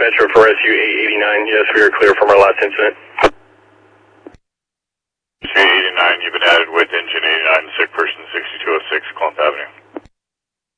dispatcher for SU 889. Yes, we are clear from our last incident. SU 889, you've been added with engine 89, sick person 6206, Columbus Avenue.